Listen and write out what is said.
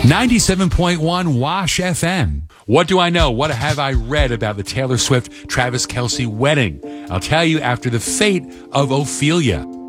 97.1 Wash FM. What do I know? What have I read about the Taylor Swift-Travis Kelce wedding? I'll tell you after the fate of Ophelia.